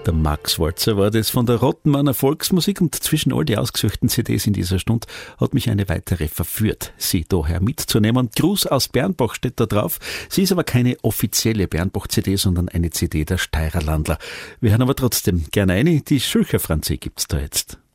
Der Max Walzer war das von der Rottenmanner Volksmusik, und zwischen all die ausgesuchten CDs in dieser Stunde hat mich eine weitere verführt, sie daher mitzunehmen. Gruß aus Bernbach steht da drauf. Sie ist aber keine offizielle Bernbach-CD, sondern eine CD der Steirerlandler. Wir hören aber trotzdem gerne eine. Die Schülcher Franzi gibt's da jetzt.